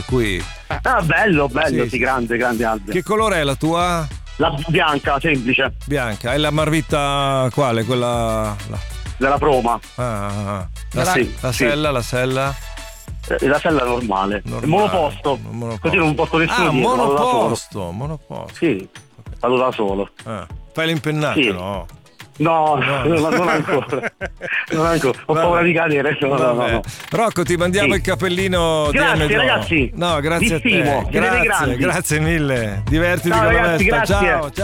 per cui... bello, sì, grande albero. Che colore è la tua? La bianca, semplice. Bianca. E la marmitta quale? Quella... Della Proma. La sì. sella? La sella normale. Monoposto. Così non porto nessuno dietro. Monoposto. Sì, vado da solo. Fai l'impennata, sì. No. No, non ancora. Ho paura di cadere. No. Rocco, ti mandiamo il cappellino. Grazie ragazzi. No, grazie a te. Grazie mille. Divertiti con la ragazzi, festa. Ciao.